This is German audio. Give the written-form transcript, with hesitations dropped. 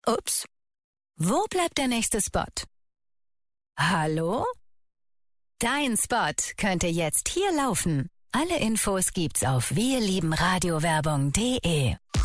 Ups. Wo bleibt der nächste Spot? Hallo? Dein Spot könnte jetzt hier laufen. Alle Infos gibt's auf wirliebenradiowerbung.de.